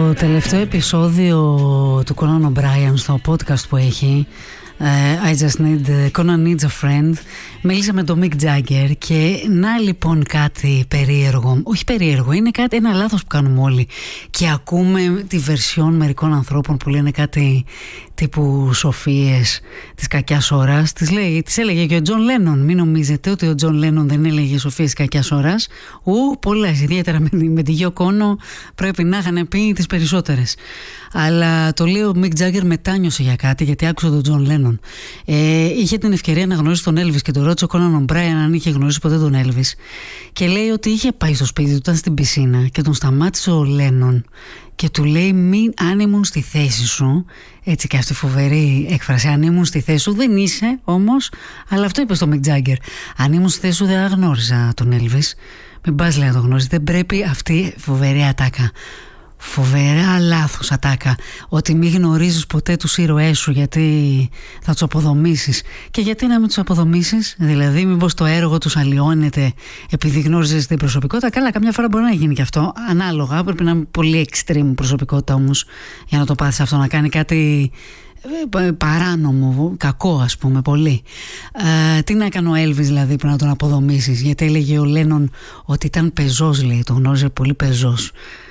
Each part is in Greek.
Στο τελευταίο επεισόδιο του Conan O'Brien, στο podcast που έχει, I Just Need, Conan Needs a Friend, μίλησα με τον Mick Jagger και να λοιπόν κάτι περίεργο, όχι περίεργο, είναι κάτι, ένα λάθος που κάνουμε όλοι και ακούμε τη βερσιόν μερικών ανθρώπων που λένε κάτι τύπου σοφίες της κακιάς ώρας. Τις έλεγε και ο Τζον Λένον. Μην νομίζετε ότι ο Τζον Λένον δεν έλεγε σοφίες της κακιάς ώρας. Πολλές, ιδιαίτερα με τη Γιώ Κόνο πρέπει να είχαν πει τις περισσότερες. Αλλά το λέει ο Mick Jagger μετάνιωσε για κάτι, γιατί άκουσε τον Τζον Λένον. Είχε την ευκαιρία να γνωρίσει τον Elvis και τον ρώτησε ο Conan O'Brien αν είχε γνωρίσει ποτέ τον Elvis. Και λέει ότι είχε πάει στο σπίτι του, ήταν στην πισίνα και τον σταμάτησε ο Λένον και του λέει: αν ήμουν στη θέση σου, έτσι και αυτή φοβερή έκφραση, αν ήμουν στη θέση σου, δεν είσαι όμως, αλλά αυτό είπε στο Mick Jagger. Αν ήμουν στη θέση σου δεν γνώριζα τον Elvis. Μην πας λέει να τον γνωρίζει, δεν πρέπει αυτή φοβερή ατάκα. Φοβερά λάθος ατάκα, ότι μην γνωρίζεις ποτέ τους ήρωές σου γιατί θα τους αποδομήσεις. Και γιατί να μην τους αποδομήσεις, δηλαδή μήπως το έργο τους αλλοιώνεται επειδή γνώριζες την προσωπικότητα? Καλά, καμιά φορά μπορεί να γίνει και αυτό, ανάλογα, πρέπει να είναι πολύ extreme προσωπικότητα όμως για να το πάθεις αυτό, να κάνει κάτι παράνομο, κακό ας πούμε, πολύ. Τι να έκανε ο Elvis δηλαδή που να τον αποδομήσεις? Γιατί έλεγε ο Λένον ότι ήταν πεζός, λέει, τον γνώριζε πολύ πεζός.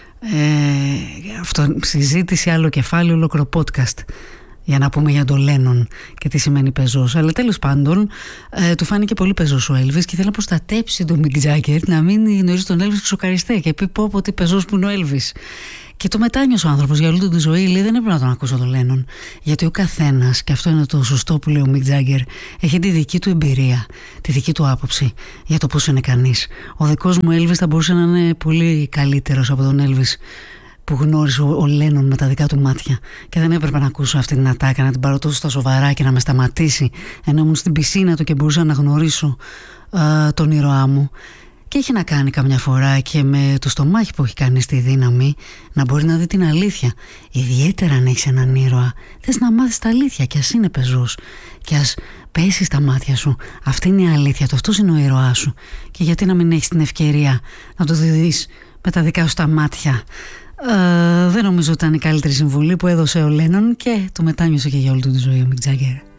Αυτό συζήτηση, άλλο κεφάλαιο, ολόκληρο podcast για να πούμε για τον Λένον και τι σημαίνει πεζός. Αλλά τέλος πάντων του φάνηκε πολύ πεζός ο Elvis και θέλει να προστατέψει τον Mick Jagger, να μην γνωρίζει τον Elvis και σοκαριστεί και πει πω τι πεζός που είναι ο Elvis. Και το μετάνιωσε ο άνθρωπος για όλη του τη ζωή. Λέει: δεν έπρεπε να τον ακούσω τον Λένον. Γιατί ο καθένας, και αυτό είναι το σωστό που λέει ο Mick Jagger, έχει τη δική του εμπειρία, τη δική του άποψη για το πώς είναι κανείς. Ο δικός μου Elvis θα μπορούσε να είναι πολύ καλύτερος από τον Elvis που γνώρισε ο Λένον με τα δικά του μάτια. Και δεν έπρεπε να ακούσω αυτή την ατάκα, να την πάρω τόσο στα σοβαρά και να με σταματήσει, ενώ ήμουν στην πισίνα του και μπορούσα να γνωρίσω τον ήρωά μου. Και έχει να κάνει καμιά φορά και με το στομάχι που έχει κάνει στη δύναμη, να μπορεί να δει την αλήθεια. Ιδιαίτερα αν έχεις έναν ήρωα, θες να μάθεις τα αλήθεια και ας είναι πεζός και ας πέσει στα μάτια σου. Αυτή είναι η αλήθεια του, αυτός είναι ο ήρωάς σου. Και γιατί να μην έχεις την ευκαιρία να το δεις με τα δικά σου τα μάτια? Δεν νομίζω ότι ήταν η καλύτερη συμβουλή που έδωσε ο Λένον και το μετάνιωσε και για όλη του τη ζωή ο Mick Jagger.